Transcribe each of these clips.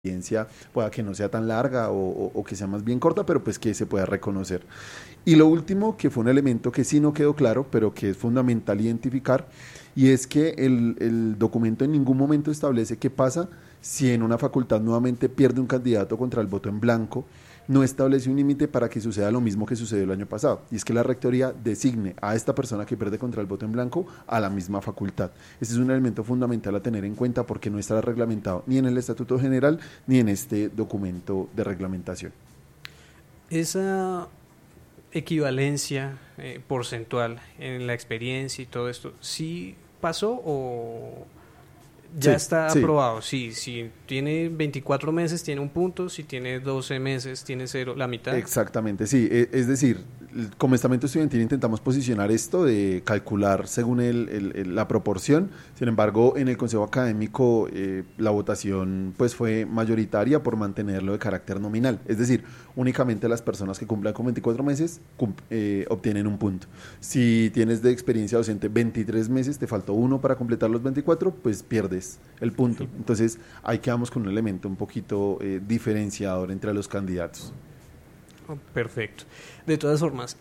experiencia pueda que no sea tan larga o que sea más bien corta, pero pues que se pueda reconocer. Y lo último, que fue un elemento que sí no quedó claro, pero que es fundamental identificar, y es que el documento en ningún momento establece qué pasa si en una facultad nuevamente pierde un candidato contra el voto en blanco. No establece un límite para que suceda lo mismo que sucedió el año pasado, y es que la rectoría designe a esta persona que pierde contra el voto en blanco a la misma facultad. Ese es un elemento fundamental a tener en cuenta porque no estará reglamentado ni en el Estatuto General ni en este documento de reglamentación. Esa equivalencia porcentual en la experiencia y todo esto, ¿sí pasó o ya Sí, está sí, aprobado? Sí, si tiene 24 meses tiene un punto, si tiene 12 meses tiene cero, la mitad. exactamente, sí. Es decir, como estamento estudiantil intentamos posicionar esto de calcular según la proporción. Sin embargo, en el Consejo Académico la votación pues fue mayoritaria por mantenerlo de carácter nominal. Es decir, únicamente las personas que cumplan con 24 meses obtienen un punto. Si tienes de experiencia docente 23 meses, te faltó uno para completar los 24, pues pierdes el punto. Entonces, ahí quedamos con un elemento un poquito diferenciador entre los candidatos. Oh, perfecto. De todas formas,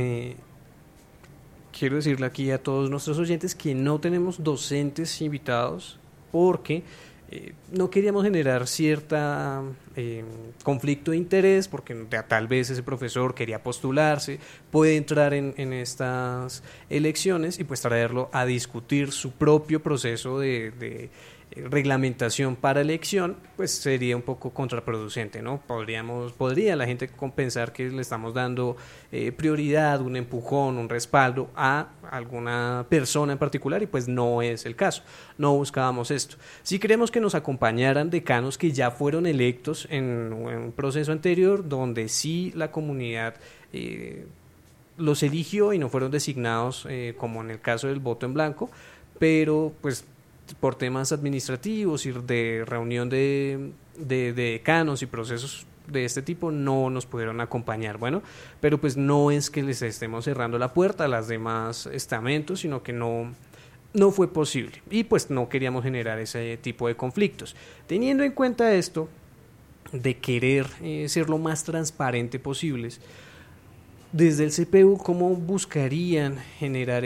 quiero decirle aquí a todos nuestros oyentes que no tenemos docentes invitados porque no queríamos generar cierta conflicto de interés porque tal vez ese profesor quería postularse, puede entrar en estas elecciones y pues traerlo a discutir su propio proceso de reglamentación para elección, pues sería un poco contraproducente, ¿no? Podría la gente compensar que le estamos dando prioridad, un empujón, un respaldo a alguna persona en particular y pues no es el caso, no buscábamos esto. Sí queremos que nos acompañaran decanos que ya fueron electos en un proceso anterior donde sí la comunidad los eligió y no fueron designados como en el caso del voto en blanco, pero pues por temas administrativos y de reunión de decanos y procesos de este tipo no nos pudieron acompañar. Bueno, pero pues no es que les estemos cerrando la puerta a las demás estamentos, sino que no fue posible y pues no queríamos generar ese tipo de conflictos. Teniendo en cuenta esto de querer ser lo más transparente posibles, desde el CPU, ¿cómo buscarían generar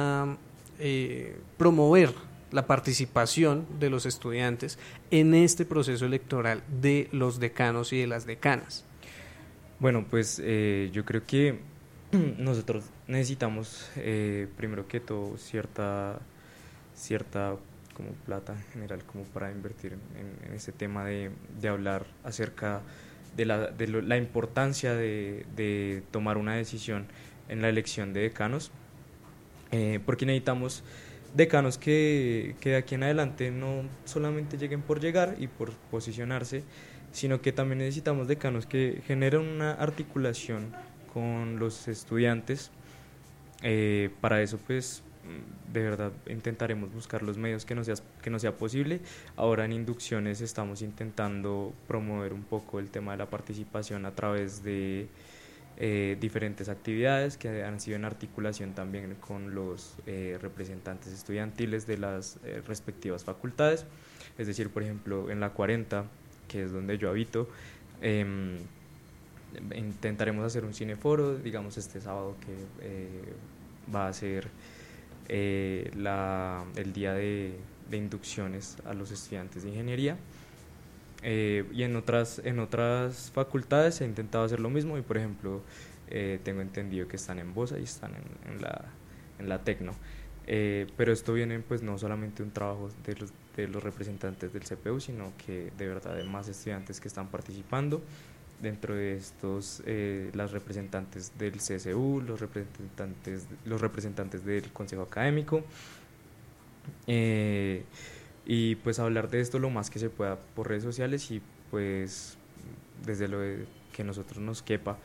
promover la participación de los estudiantes en este proceso electoral de los decanos y de las decanas? Bueno, pues yo creo que nosotros necesitamos primero que todo cierta como plata en general como para invertir en este tema de hablar acerca de la importancia de tomar una decisión en la elección de decanos, porque necesitamos decanos que de aquí en adelante no solamente lleguen por llegar y por posicionarse, sino que también necesitamos decanos que generen una articulación con los estudiantes. Para eso pues de verdad intentaremos buscar los medios que no sea posible. Ahora en inducciones estamos intentando promover un poco el tema de la participación a través de diferentes actividades que han sido en articulación también con los representantes estudiantiles de las respectivas facultades. Es decir, por ejemplo, en la 40, que es donde yo habito, intentaremos hacer un cineforo, digamos este sábado que va a ser el día de inducciones a los estudiantes de ingeniería. Y en otras facultades se ha intentado hacer lo mismo y por ejemplo tengo entendido que están en BOSA y están en la Tecno, pero esto viene pues no solamente un trabajo de los representantes del CPU, sino que de verdad hay más estudiantes que están participando. Dentro de estos las representantes del CSU, los representantes del Consejo Académico, y pues hablar de esto lo más que se pueda por redes sociales y pues desde lo que nosotros nos quepa,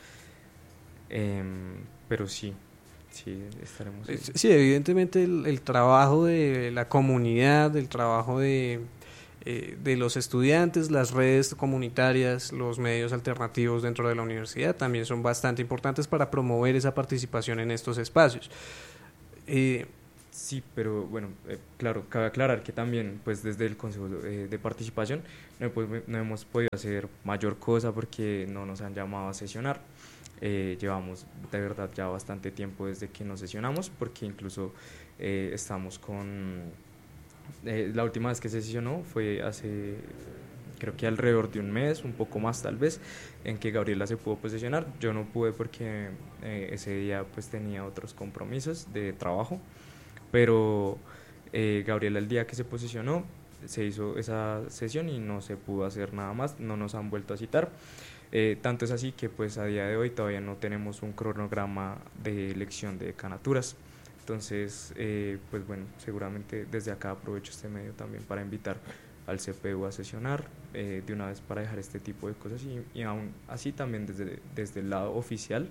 pero sí estaremos ahí. Sí, evidentemente el trabajo de la comunidad, el trabajo de los estudiantes, las redes comunitarias, los medios alternativos dentro de la universidad también son bastante importantes para promover esa participación en estos espacios. Sí, pero bueno, claro, cabe aclarar que también, pues desde el Consejo de Participación no hemos podido hacer mayor cosa porque no nos han llamado a sesionar. Llevamos de verdad ya bastante tiempo desde que nos sesionamos, porque incluso estamos con... la última vez que se sesionó fue hace, creo que alrededor de un mes, un poco más tal vez, en que Gabriela se pudo posesionar. Yo no pude porque ese día pues tenía otros compromisos de trabajo, pero Gabriela el día que se posesionó se hizo esa sesión y no se pudo hacer nada más, no nos han vuelto a citar. Tanto es así que pues a día de hoy todavía no tenemos un cronograma de elección de decanatura. Entonces, pues bueno, seguramente desde acá aprovecho este medio también para invitar al CPU a sesionar de una vez para dejar este tipo de cosas y aún así también desde el lado oficial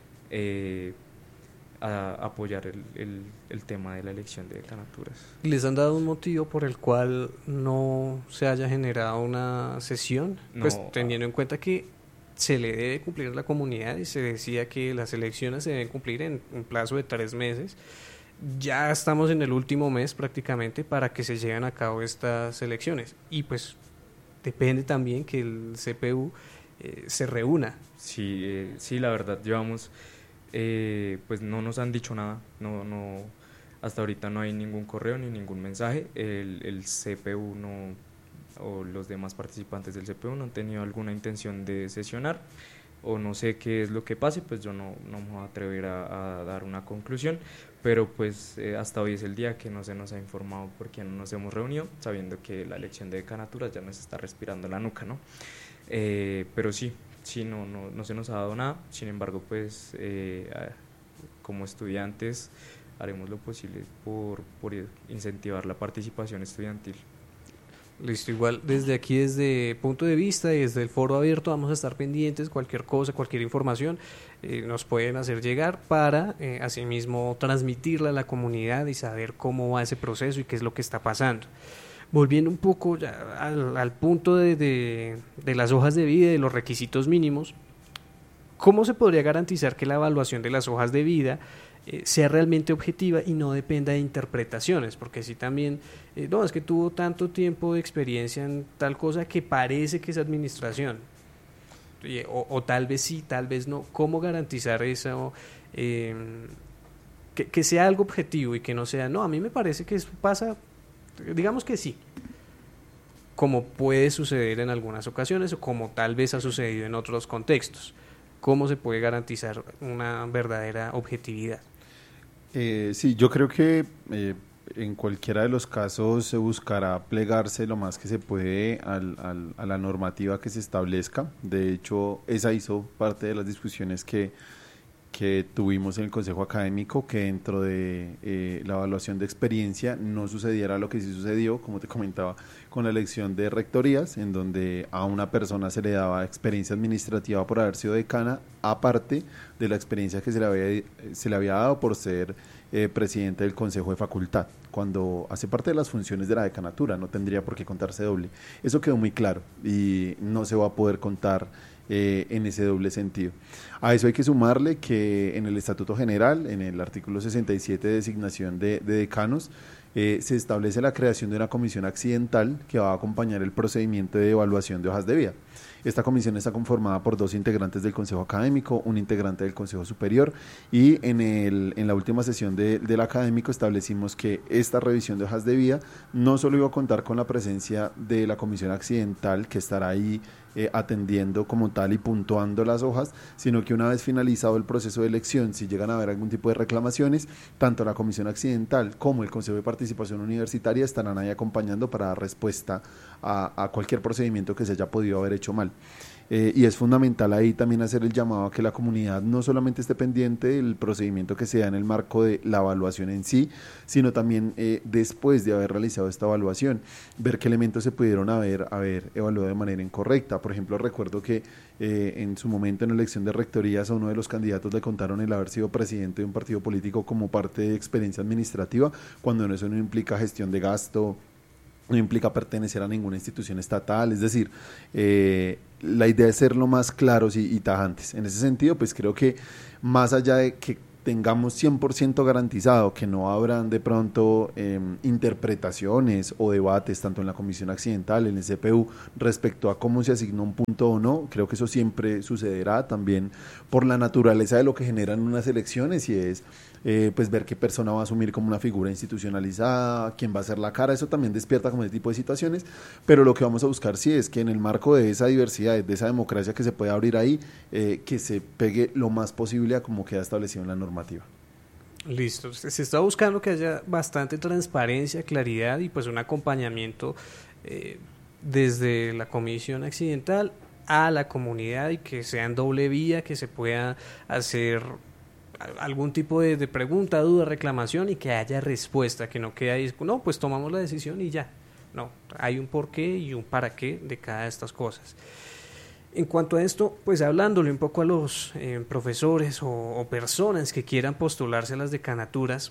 a apoyar el tema de la elección de decanaturas. ¿Les han dado un motivo por el cual no se haya generado una sesión? No, pues teniendo en cuenta que se le debe cumplir a la comunidad y se decía que las elecciones se deben cumplir en un plazo de 3 meses. Ya estamos en el último mes prácticamente para que se lleven a cabo estas elecciones y pues depende también que el CPU se reúna. Sí, sí, la verdad llevamos, pues no nos han dicho nada, no, hasta ahorita no hay ningún correo ni ningún mensaje. El CPU no, o los demás participantes del CPU no han tenido alguna intención de sesionar, o no sé qué es lo que pase, pues yo no me voy a atrever a dar una conclusión, pero pues hasta hoy es el día que no se nos ha informado por qué no nos hemos reunido, sabiendo que la elección de decanaturas ya nos está respirando la nuca, ¿no? Pero sí, no se nos ha dado nada. Sin embargo, pues como estudiantes haremos lo posible por incentivar la participación estudiantil. Listo, igual desde aquí, desde punto de vista y desde el foro abierto vamos a estar pendientes, cualquier cosa, cualquier información nos pueden hacer llegar para asimismo transmitirla a la comunidad y saber cómo va ese proceso y qué es lo que está pasando. Volviendo un poco ya al punto de las hojas de vida y de los requisitos mínimos, ¿cómo se podría garantizar que la evaluación de las hojas de vida sea realmente objetiva y no dependa de interpretaciones? Porque si también, no, es que tuvo tanto tiempo de experiencia en tal cosa que parece que es administración, o tal vez sí, tal vez no. ¿Cómo garantizar eso? Que sea algo objetivo y que no sea, no, a mí me parece que eso pasa, digamos que sí, como puede suceder en algunas ocasiones o como tal vez ha sucedido en otros contextos. ¿Cómo se puede garantizar una verdadera objetividad? Sí, yo creo que en cualquiera de los casos se buscará plegarse lo más que se puede a la normativa que se establezca. De hecho, esa hizo parte de las discusiones que tuvimos en el Consejo Académico, que dentro de la evaluación de experiencia no sucediera lo que sí sucedió, como te comentaba, con la elección de rectorías, en donde a una persona se le daba experiencia administrativa por haber sido decana, aparte de la experiencia que se le había dado por ser presidente del Consejo de Facultad, cuando hace parte de las funciones de la decanatura, no tendría por qué contarse doble. Eso quedó muy claro y no se va a poder contar en ese doble sentido. A eso hay que sumarle que en el Estatuto General, en el artículo 67 de designación de decanos, se establece la creación de una comisión accidental que va a acompañar el procedimiento de evaluación de hojas de vida. Esta comisión está conformada por 2 integrantes del Consejo Académico, un integrante del Consejo Superior, y en la última sesión del académico establecimos que esta revisión de hojas de vida no solo iba a contar con la presencia de la comisión accidental, que estará ahí atendiendo como tal y puntuando las hojas, sino que una vez finalizado el proceso de elección, si llegan a haber algún tipo de reclamaciones, tanto la comisión accidental como el Consejo de Participación Universitaria estarán ahí acompañando para dar respuesta a cualquier procedimiento que se haya podido haber hecho mal. Y es fundamental ahí también hacer el llamado a que la comunidad no solamente esté pendiente del procedimiento que se da en el marco de la evaluación en sí, sino también después de haber realizado esta evaluación, ver qué elementos se pudieron haber evaluado de manera incorrecta. Por ejemplo, recuerdo que en su momento en la elección de rectorías a uno de los candidatos le contaron el haber sido presidente de un partido político como parte de experiencia administrativa, cuando eso no implica gestión de gasto, no implica pertenecer a ninguna institución estatal. Es decir, la idea es ser lo más claros y tajantes. En ese sentido, pues creo que más allá de que tengamos 100% garantizado que no habrán de pronto interpretaciones o debates tanto en la comisión accidental, en el CPU, respecto a cómo se asignó un punto o no, creo que eso siempre sucederá también por la naturaleza de lo que generan unas elecciones, y es pues ver qué persona va a asumir como una figura institucionalizada, quién va a ser la cara. Eso también despierta como ese tipo de situaciones, pero lo que vamos a buscar sí es que en el marco de esa diversidad, de esa democracia que se puede abrir ahí, que se pegue lo más posible a como queda establecido en la normativa. Listo, se está buscando que haya bastante transparencia, claridad y pues un acompañamiento desde la comisión accidental a la comunidad, y que sea en doble vía, que se pueda hacer algún tipo de pregunta, duda, reclamación, y que haya respuesta, que no quede ahí, no, pues tomamos la decisión y ya. No, hay un porqué y un para qué de cada de estas cosas. En cuanto a esto, pues hablándole un poco a los profesores o personas que quieran postularse a las decanaturas,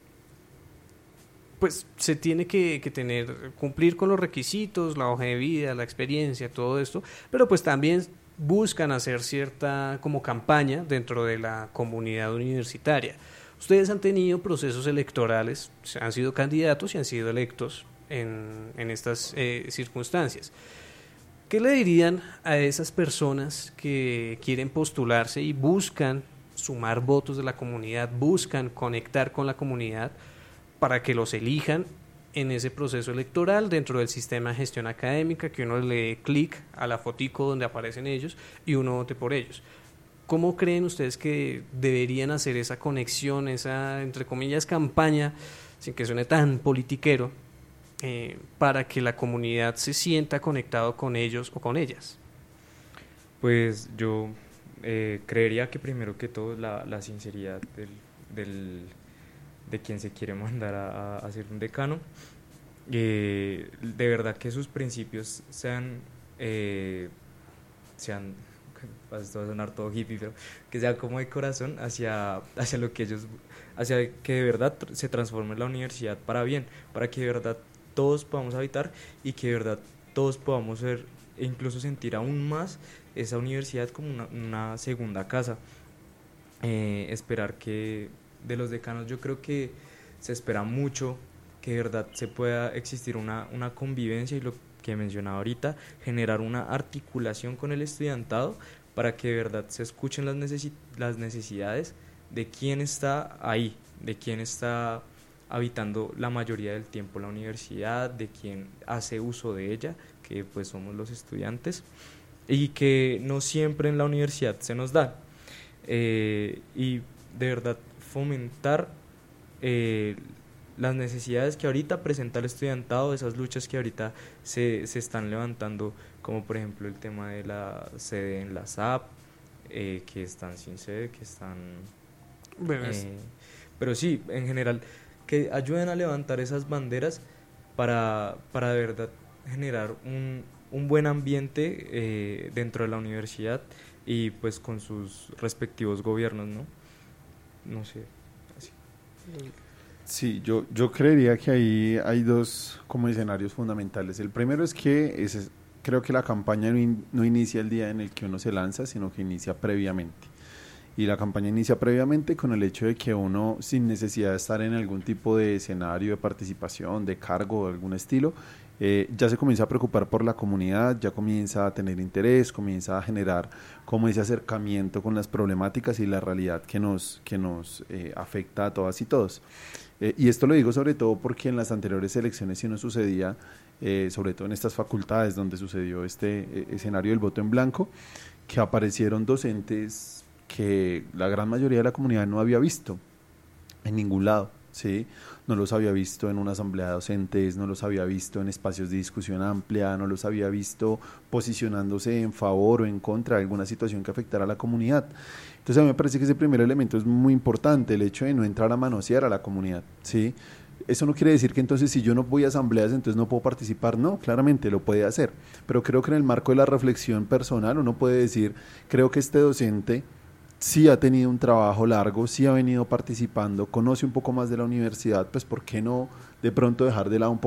pues se tiene que cumplir con los requisitos, la hoja de vida, la experiencia, todo esto, pero pues también buscan hacer cierta como campaña dentro de la comunidad universitaria. Ustedes han tenido procesos electorales, han sido candidatos y han sido electos en estas circunstancias. ¿Qué le dirían a esas personas que quieren postularse y buscan sumar votos de la comunidad, buscan conectar con la comunidad para que los elijan en ese proceso electoral dentro del sistema de gestión académica, que uno le dé clic a la fotico donde aparecen ellos y uno vote por ellos? ¿Cómo creen ustedes que deberían hacer esa conexión, esa, entre comillas, campaña, sin que suene tan politiquero, para que la comunidad se sienta conectado con ellos o con ellas? Pues yo creería que primero que todo la sinceridad de quien se quiere mandar a ser un decano, de verdad que sus principios sean va a sonar todo hippie, pero que sea como de corazón hacia lo que ellos, hacia que de verdad se transforme la universidad para bien, para que de verdad todos podamos habitar y que de verdad todos podamos ser e incluso sentir aún más esa universidad como una segunda casa. Esperar que de los decanos, yo creo que se espera mucho que de verdad se pueda existir una convivencia, y lo que mencionaba ahorita, generar una articulación con el estudiantado para que de verdad se escuchen las necesidades de quién está ahí, de quién está habitando la mayoría del tiempo la universidad, de quién hace uso de ella, que pues somos los estudiantes, y que no siempre en la universidad se nos da. Y de verdad fomentar las necesidades que ahorita presenta el estudiantado, esas luchas que ahorita se están levantando, como por ejemplo el tema de la sede en la SAP, que están sin sede, que están... Bueno, pero sí, en general, que ayuden a levantar esas banderas para de verdad generar un buen ambiente dentro de la universidad y pues con sus respectivos gobiernos, ¿no? No sé, así. Sí, yo creería que ahí hay dos como escenarios fundamentales. El primero es que creo que la campaña no inicia el día en el que uno se lanza, sino que inicia previamente. Y la campaña inicia previamente con el hecho de que uno, sin necesidad de estar en algún tipo de escenario de participación, de cargo, de algún estilo, ya se comienza a preocupar por la comunidad, ya comienza a tener interés, comienza a generar como ese acercamiento con las problemáticas y la realidad que nos afecta a todas y todos. Y esto lo digo sobre todo porque en las anteriores elecciones sí nos sucedía, sobre todo en estas facultades donde sucedió este escenario del voto en blanco, que aparecieron docentes que la gran mayoría de la comunidad no había visto en ningún lado, ¿sí? No los había visto en una asamblea de docentes, no los había visto en espacios de discusión amplia, no los había visto posicionándose en favor o en contra de alguna situación que afectara a la comunidad. Entonces a mí me parece que ese primer elemento es muy importante, el hecho de no entrar a manosear a la comunidad, ¿sí? Eso no quiere decir que entonces si yo no voy a asambleas entonces no puedo participar, no, claramente lo puede hacer, pero creo que en el marco de la reflexión personal uno puede decir, creo que este docente sí ha tenido un trabajo largo, sí ha venido participando, conoce un poco más de la universidad, pues ¿por qué no de pronto dejar de lado un poco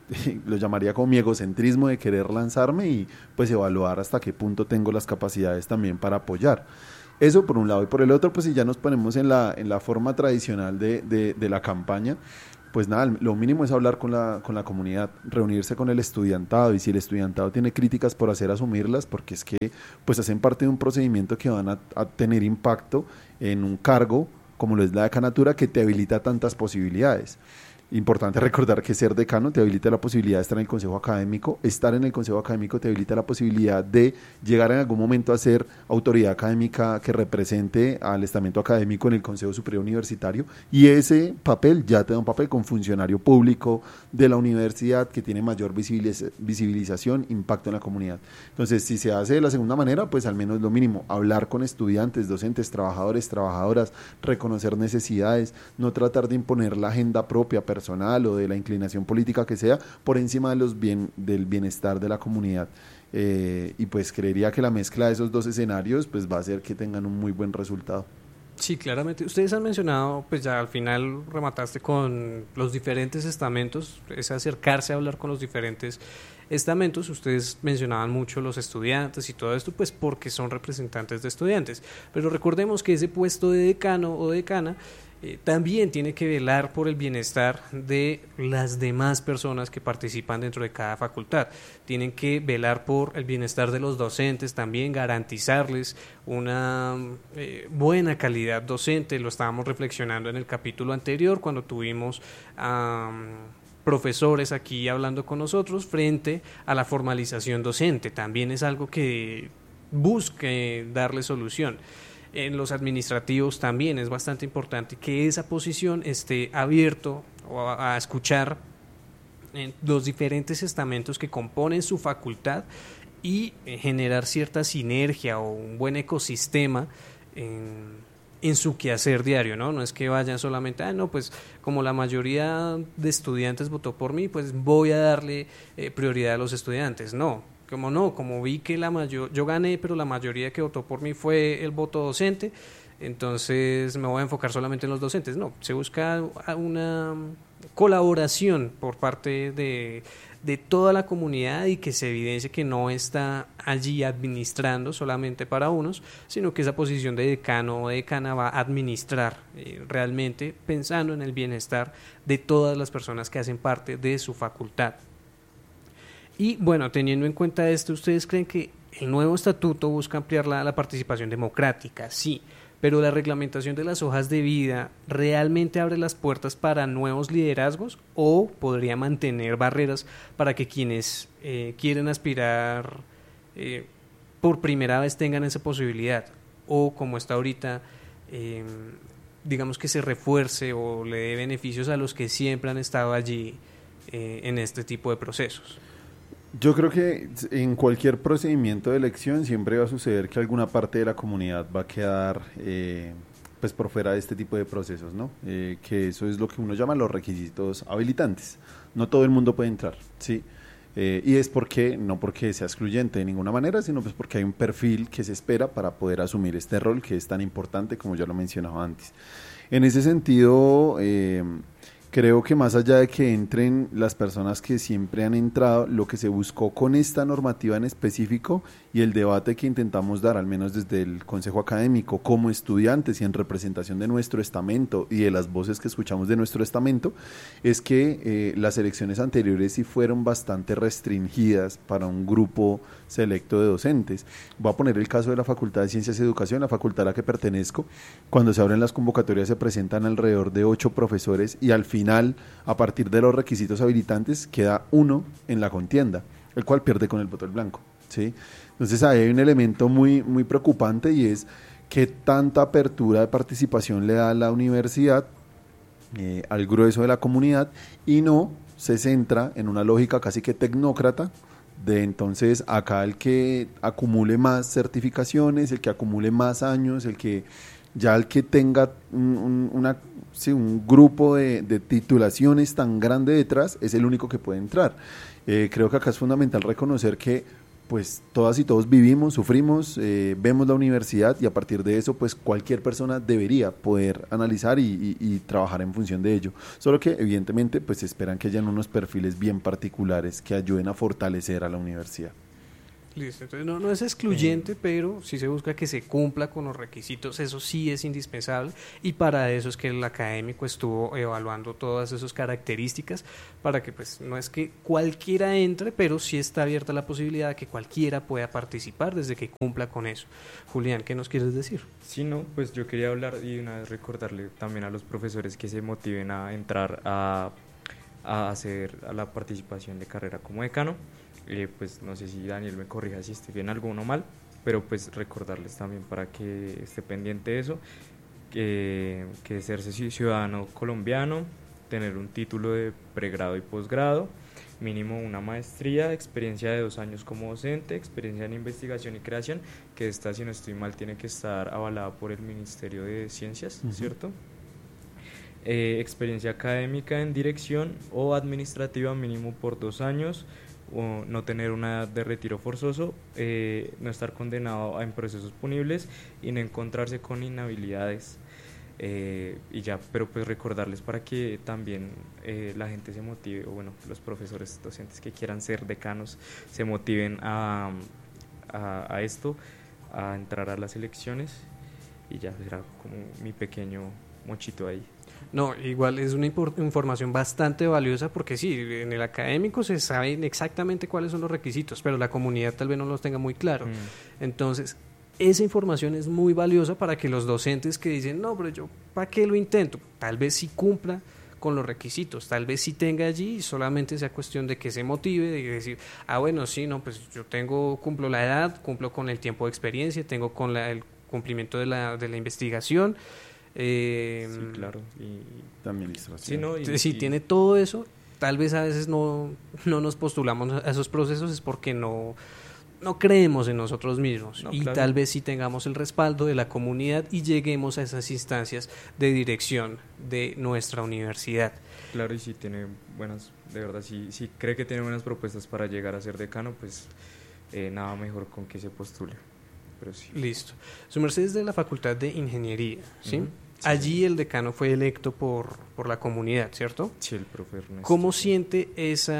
lo llamaría como mi egocentrismo de querer lanzarme y pues evaluar hasta qué punto tengo las capacidades también para apoyar. Eso por un lado, y por el otro, pues si ya nos ponemos en la forma tradicional de la campaña, pues nada, lo mínimo es hablar con la comunidad, reunirse con el estudiantado, y si el estudiantado tiene críticas por hacer, asumirlas, porque es que pues hacen parte de un procedimiento que van a tener impacto en un cargo como lo es la decanatura, que te habilita tantas posibilidades. Importante recordar que ser decano te habilita la posibilidad de estar en el consejo académico. Estar en el consejo académico te habilita la posibilidad de llegar en algún momento a ser autoridad académica que represente al estamento académico en el Consejo Superior Universitario, y ese papel ya te da un papel con funcionario público de la universidad que tiene mayor visibilización, impacto en la comunidad. Entonces, si se hace de la segunda manera, pues al menos lo mínimo, hablar con estudiantes, docentes, trabajadores, trabajadoras, reconocer necesidades, no tratar de imponer la agenda propia, personal o de la inclinación política que sea, por encima de del bienestar de la comunidad. Y pues creería que la mezcla de esos dos escenarios pues va a hacer que tengan un muy buen resultado. Sí, claramente. Ustedes han mencionado, pues ya al final remataste con los diferentes estamentos, es acercarse a hablar con los diferentes estamentos. Ustedes mencionaban mucho los estudiantes y todo esto, pues porque son representantes de estudiantes. Pero recordemos que ese puesto de decano o decana también tiene que velar por el bienestar de las demás personas que participan dentro de cada facultad. Tienen que velar por el bienestar de los docentes, también garantizarles una buena calidad docente. Lo estábamos reflexionando en el capítulo anterior cuando tuvimos profesores aquí hablando con nosotros frente a la formalización docente. También es algo que busque darle solución. En los administrativos también es bastante importante que esa posición esté abierto a escuchar en los diferentes estamentos que componen su facultad y generar cierta sinergia o un buen ecosistema en su quehacer diario, ¿no? No es que vayan solamente, no, pues como la mayoría de estudiantes votó por mí, pues voy a darle prioridad a los estudiantes. Como vi que yo gané, pero la mayoría que votó por mí fue el voto docente, entonces me voy a enfocar solamente en los docentes. No, se busca una colaboración por parte de toda la comunidad y que se evidencie que no está allí administrando solamente para unos, sino que esa posición de decano o decana va a administrar realmente pensando en el bienestar de todas las personas que hacen parte de su facultad. Y bueno, teniendo en cuenta esto, ¿ustedes creen que el nuevo estatuto busca ampliar la participación democrática? Sí, pero la reglamentación de las hojas de vida ¿realmente abre las puertas para nuevos liderazgos o podría mantener barreras para que quienes quieren aspirar por primera vez tengan esa posibilidad? O como está ahorita, digamos que se refuerce o le dé beneficios a los que siempre han estado allí en este tipo de procesos. Yo creo que en cualquier procedimiento de elección siempre va a suceder que alguna parte de la comunidad va a quedar pues por fuera de este tipo de procesos, ¿no? Que eso es lo que uno llama los requisitos habilitantes. No todo el mundo puede entrar, ¿sí? Y es no porque sea excluyente de ninguna manera, sino pues porque hay un perfil que se espera para poder asumir este rol que es tan importante como ya lo mencionaba antes. En ese sentido, creo que más allá de que entren las personas que siempre han entrado, lo que se buscó con esta normativa en específico y el debate que intentamos dar, al menos desde el Consejo Académico, como estudiantes y en representación de nuestro estamento y de las voces que escuchamos de nuestro estamento, es que las elecciones anteriores sí fueron bastante restringidas para un grupo selecto de docentes. Voy a poner el caso de la Facultad de Ciencias y Educación, la facultad a la que pertenezco. Cuando se abren las convocatorias se presentan alrededor de 8 profesores y al final, a partir de los requisitos habilitantes, queda uno en la contienda, el cual pierde con el voto del blanco, ¿sí? Entonces ahí hay un elemento muy, muy preocupante y es qué tanta apertura de participación le da la universidad al grueso de la comunidad y no se centra en una lógica casi que tecnócrata de entonces acá el que acumule más certificaciones, el que acumule más años, el que tenga un grupo de titulaciones tan grande detrás es el único que puede entrar. Creo que acá es fundamental reconocer que pues todas y todos vivimos, sufrimos, vemos la universidad y a partir de eso pues cualquier persona debería poder analizar y trabajar en función de ello. Solo que evidentemente pues esperan que hayan unos perfiles bien particulares que ayuden a fortalecer a la universidad. Listo, entonces no es excluyente, pero sí se busca que se cumpla con los requisitos, eso sí es indispensable y para eso es que el académico estuvo evaluando todas esas características para que pues no es que cualquiera entre, pero sí está abierta la posibilidad de que cualquiera pueda participar desde que cumpla con eso. Julián, ¿qué nos quieres decir? Sí, no, pues yo quería hablar y una vez recordarle también a los profesores que se motiven a entrar a hacer a la participación de carrera como decano. Pues no sé si Daniel me corrija si estoy bien algo o mal, pero pues recordarles también para que esté pendiente de eso, que serse ciudadano colombiano, tener un título de pregrado y posgrado, mínimo una maestría, experiencia de 2 años como docente, experiencia en investigación y creación, que esta, si no estoy mal, tiene que estar avalada por el Ministerio de Ciencias, ¿cierto? Experiencia académica en dirección o administrativa mínimo por 2 años, o no tener una edad de retiro forzoso, no estar condenado en procesos punibles y no encontrarse con inhabilidades. Y ya, pero pues recordarles para que también la gente se motive, o bueno, los profesores docentes que quieran ser decanos se motiven a esto, a entrar a las elecciones, y ya será como mi pequeño mochito ahí. No, igual es una información bastante valiosa porque sí, en el académico se saben exactamente cuáles son los requisitos, pero la comunidad tal vez no los tenga muy claro. Entonces, esa información es muy valiosa para que los docentes que dicen, no, pero yo, ¿para qué lo intento? Tal vez sí cumpla con los requisitos, tal vez sí tenga allí y solamente sea cuestión de que se motive, de decir, bueno, sí, no, pues yo cumplo la edad, cumplo con el tiempo de experiencia, tengo con el cumplimiento de la investigación. Sí, claro. Y también sí, ¿no? Sí, tiene todo eso. Tal vez a veces no nos postulamos a esos procesos es porque no creemos en nosotros mismos y claro, tal vez sí tengamos el respaldo de la comunidad y lleguemos a esas instancias de dirección de nuestra universidad. Claro, y si tiene buenas, de verdad, si cree que tiene buenas propuestas para llegar a ser decano, pues nada mejor con que se postule. Pero sí. Listo. Su merced es de la Facultad de Ingeniería, ¿sí? Sí, allí el decano fue electo por la comunidad, ¿cierto? Sí, el profe Ernesto. ¿Cómo siente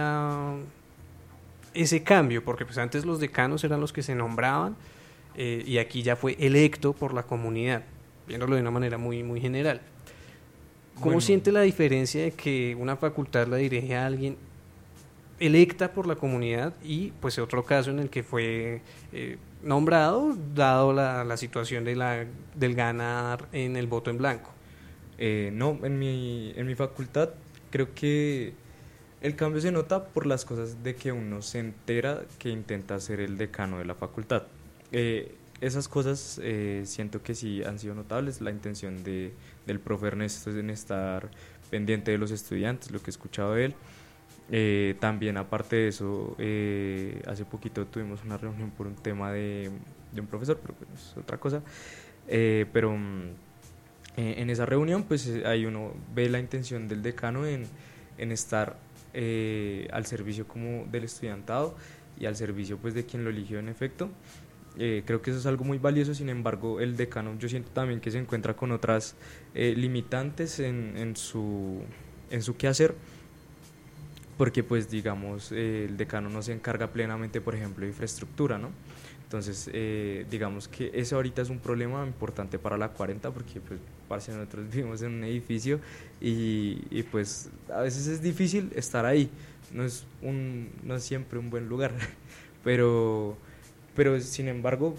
ese cambio? Porque pues antes los decanos eran los que se nombraban y aquí ya fue electo por la comunidad, viéndolo de una manera muy, muy general. ¿Cómo siente la diferencia de que una facultad la dirige a alguien electa por la comunidad y pues otro caso en el que fue nombrado dado la situación del ganar en el voto en blanco? No, en mi facultad creo que el cambio se nota por las cosas de que uno se entera que intenta ser el decano de la facultad. Esas cosas siento que sí han sido notables. La intención del profe Ernesto es en estar pendiente de los estudiantes, lo que he escuchado de él. También aparte de eso, hace poquito tuvimos una reunión por un tema de un profesor, pero pues es otra cosa. Pero en esa reunión pues ahí uno ve la intención del decano en estar al servicio como del estudiantado y al servicio pues de quien lo eligió en efecto. Creo que eso es algo muy valioso. Sin embargo, el decano yo siento también que se encuentra con otras limitantes en su quehacer, porque pues digamos el decano no se encarga plenamente, por ejemplo, de infraestructura, ¿no? Entonces digamos que eso ahorita es un problema importante para la 40, porque pues parce, nosotros vivimos en un edificio y pues a veces es difícil estar ahí, no es siempre un buen lugar, pero sin embargo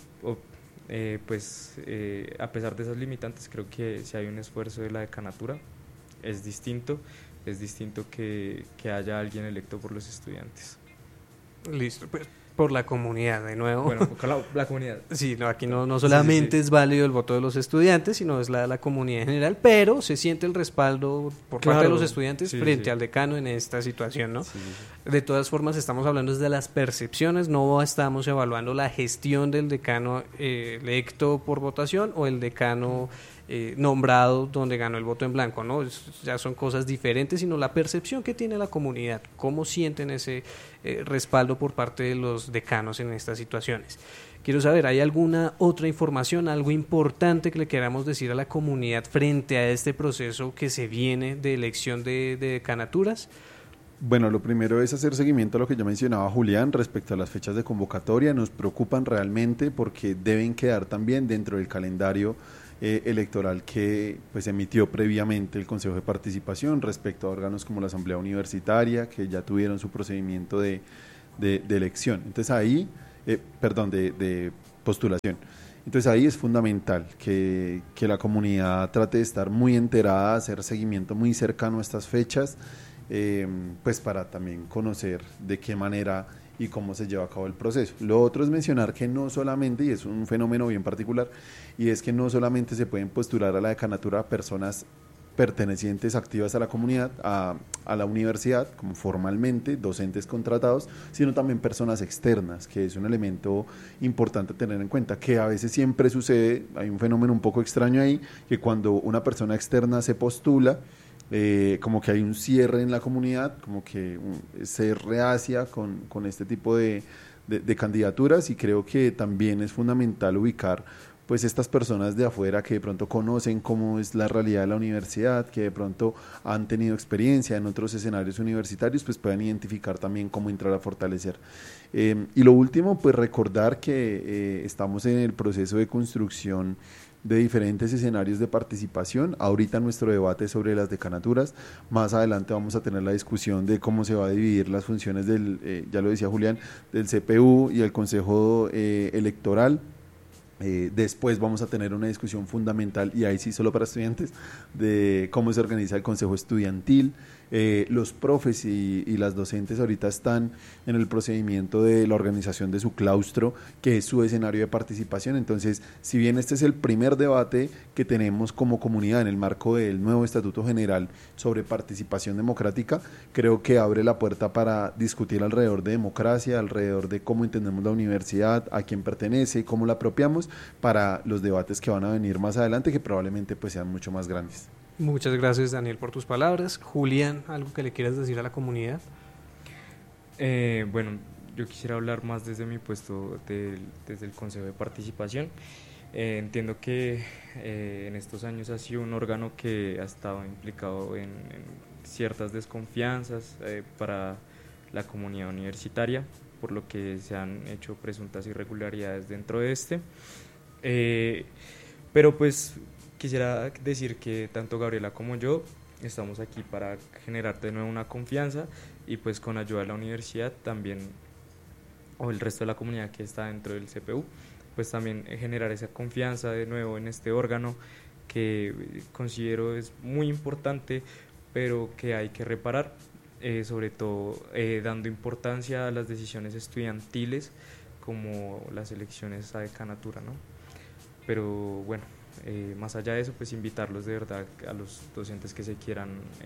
a pesar de esas limitantes, creo que si hay un esfuerzo de la decanatura es distinto que haya alguien electo por los estudiantes. Listo, pues por la comunidad, de nuevo. Bueno, por la comunidad. Sí, no, aquí no solamente es válido el voto de los estudiantes, sino es la comunidad en general, pero se siente el respaldo por parte de los estudiantes frente al decano en esta situación, ¿no? De todas formas, estamos hablando de las percepciones, no estamos evaluando la gestión del decano electo por votación o el decano nombrado donde ganó el voto en blanco, ¿no? Ya son cosas diferentes, sino la percepción que tiene la comunidad, cómo sienten ese respaldo por parte de los decanos en estas situaciones. Quiero saber, ¿hay alguna otra información, algo importante que le queramos decir a la comunidad frente a este proceso que se viene de elección de decanaturas? Bueno, lo primero es hacer seguimiento a lo que ya mencionaba Julián respecto a las fechas de convocatoria. Nos preocupan realmente porque deben quedar también dentro del calendario electoral que pues emitió previamente el Consejo de Participación respecto a órganos como la Asamblea Universitaria, que ya tuvieron su procedimiento de elección. Entonces ahí, de postulación. Entonces ahí es fundamental que la comunidad trate de estar muy enterada, hacer seguimiento muy cercano a estas fechas, pues para también conocer de qué manera y cómo se lleva a cabo el proceso. Lo otro es mencionar que no solamente, y es un fenómeno bien particular, y es que no solamente se pueden postular a la decanatura personas pertenecientes activas a la comunidad, a la universidad, como formalmente, docentes contratados, sino también personas externas, que es un elemento importante tener en cuenta, que a veces siempre sucede, hay un fenómeno un poco extraño ahí, que cuando una persona externa se postula, como que hay un cierre en la comunidad, como que se reacia con este tipo de candidaturas, y creo que también es fundamental ubicar pues estas personas de afuera que de pronto conocen cómo es la realidad de la universidad, que de pronto han tenido experiencia en otros escenarios universitarios, pues puedan identificar también cómo entrar a fortalecer. Y lo último, pues recordar que estamos en el proceso de construcción de diferentes escenarios de participación. Ahorita nuestro debate es sobre las decanaturas, más adelante vamos a tener la discusión de cómo se va a dividir las funciones del, ya lo decía Julián, del CPU y el Consejo Electoral. Después vamos a tener una discusión fundamental, y ahí sí solo para estudiantes, de cómo se organiza el consejo estudiantil. Los profes y las docentes ahorita están en el procedimiento de la organización de su claustro, que es su escenario de participación. Entonces, si bien este es el primer debate que tenemos como comunidad en el marco del nuevo Estatuto General sobre participación democrática, creo que abre la puerta para discutir alrededor de democracia, alrededor de cómo entendemos la universidad, a quién pertenece, cómo la apropiamos, para los debates que van a venir más adelante, que probablemente pues sean mucho más grandes. Muchas gracias, Daniel, por tus palabras. Julián, ¿algo que le quieras decir a la comunidad? Bueno, yo quisiera hablar más desde mi puesto desde el Consejo de Participación. Entiendo que en estos años ha sido un órgano que ha estado implicado en ciertas desconfianzas para la comunidad universitaria, por lo que se han hecho presuntas irregularidades dentro de este. Pero pues quisiera decir que tanto Gabriela como yo estamos aquí para generar de nuevo una confianza, y pues con ayuda de la universidad también, o el resto de la comunidad que está dentro del CPU, pues también generar esa confianza de nuevo en este órgano que considero es muy importante, pero que hay que reparar, sobre todo dando importancia a las decisiones estudiantiles como las elecciones a decanatura, ¿no? Pero bueno, más allá de eso, pues invitarlos de verdad a los docentes que se quieran,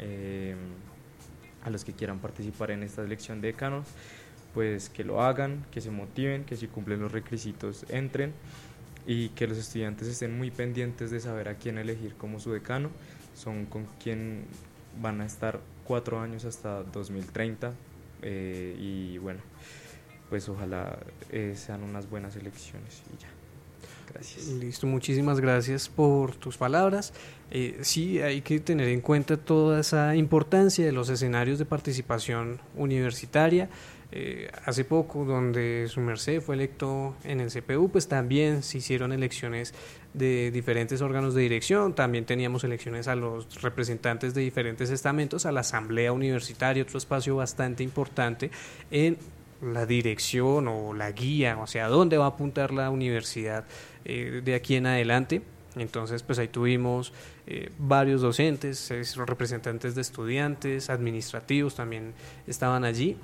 a los que quieran participar en esta elección de decanos, pues que lo hagan, que se motiven, que si cumplen los requisitos entren, y que los estudiantes estén muy pendientes de saber a quién elegir como su decano. Son con quien van a estar 4 años hasta 2030, y bueno, pues ojalá sean unas buenas elecciones y ya. Gracias. Listo, muchísimas gracias por tus palabras. Sí, hay que tener en cuenta toda esa importancia de los escenarios de participación universitaria. Hace poco, donde su merced fue electo en el CPU, pues también se hicieron elecciones de diferentes órganos de dirección, también teníamos elecciones a los representantes de diferentes estamentos, a la asamblea universitaria, otro espacio bastante importante en la dirección o la guía, o sea, dónde va a apuntar la universidad de aquí en adelante. Entonces, pues ahí tuvimos varios docentes, representantes de estudiantes, administrativos también estaban allí,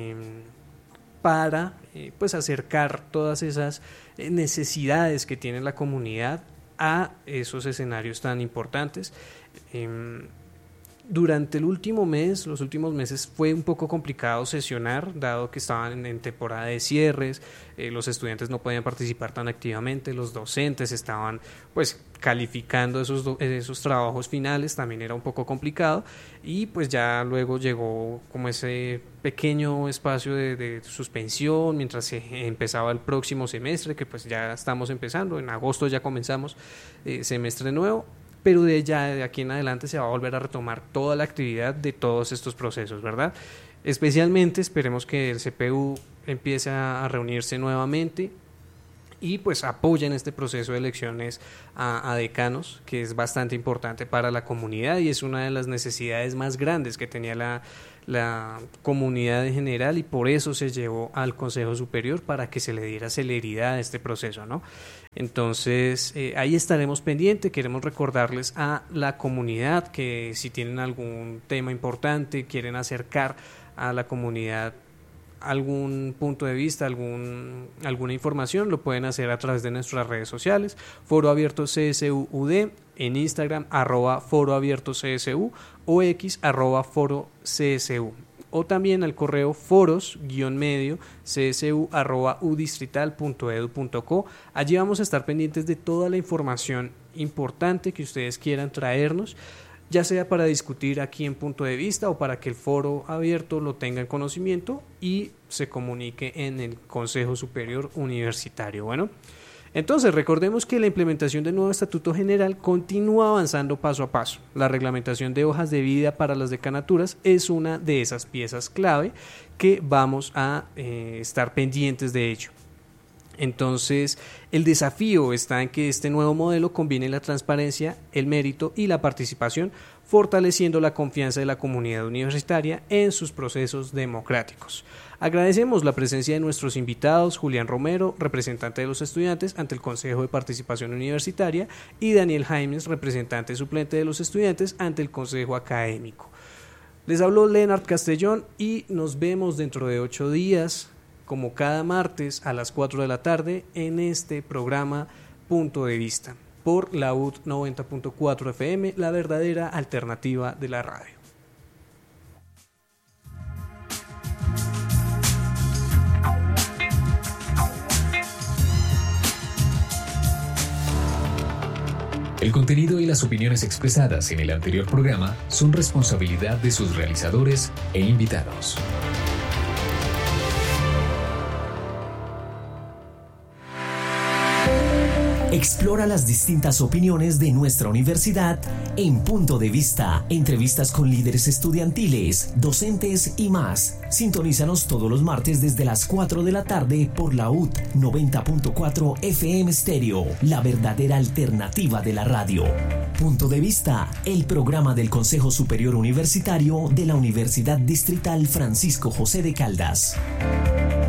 para pues acercar todas esas necesidades que tiene la comunidad a esos escenarios tan importantes. Durante el último mes, los últimos meses, fue un poco complicado sesionar, dado que estaban en temporada de cierres, los estudiantes no podían participar tan activamente, los docentes estaban pues calificando esos trabajos finales, también era un poco complicado, y pues ya luego llegó como ese pequeño espacio de suspensión mientras se empezaba el próximo semestre, que pues ya estamos empezando, en agosto ya comenzamos semestre nuevo. Pero de aquí en adelante se va a volver a retomar toda la actividad de todos estos procesos, ¿verdad? Especialmente esperemos que el CPU empiece a reunirse nuevamente y pues apoyen este proceso de elecciones a decanos, que es bastante importante para la comunidad y es una de las necesidades más grandes que tenía la comunidad en general, y por eso se llevó al Consejo Superior para que se le diera celeridad a este proceso, ¿no? Entonces ahí estaremos pendientes. Queremos recordarles a la comunidad que si tienen algún tema importante, quieren acercar a la comunidad algún punto de vista, alguna información, lo pueden hacer a través de nuestras redes sociales, Foro Abierto CSUUD, en Instagram @Foro Abierto CSU o X @Foro CSU, o también al correo foros-csu@udistrital.edu.co. Allí vamos a estar pendientes de toda la información importante que ustedes quieran traernos, ya sea para discutir aquí en Punto de Vista o para que el foro abierto lo tenga en conocimiento y se comunique en el Consejo Superior Universitario. Bueno, entonces recordemos que la implementación del nuevo Estatuto General continúa avanzando paso a paso. La reglamentación de hojas de vida para las decanaturas es una de esas piezas clave que vamos a estar pendientes de ello. Entonces, el desafío está en que este nuevo modelo combine la transparencia, el mérito y la participación, fortaleciendo la confianza de la comunidad universitaria en sus procesos democráticos. Agradecemos la presencia de nuestros invitados, Julián Romero, representante de los estudiantes ante el Consejo de Participación Universitaria, y Daniel Jaimes, representante suplente de los estudiantes ante el Consejo Académico. Les habló Leonard Castellón y nos vemos dentro de 8 días, como cada martes a las 4 de la tarde, en este programa Punto de Vista, por la UD 90.4 FM, la verdadera alternativa de la radio. El contenido y las opiniones expresadas en el anterior programa son responsabilidad de sus realizadores e invitados. Explora las distintas opiniones de nuestra universidad en Punto de Vista. Entrevistas con líderes estudiantiles, docentes y más. Sintonízanos todos los martes desde las 4 de la tarde por la UD 90.4 FM Stereo, la verdadera alternativa de la radio. Punto de Vista, el programa del Consejo Superior Universitario de la Universidad Distrital Francisco José de Caldas.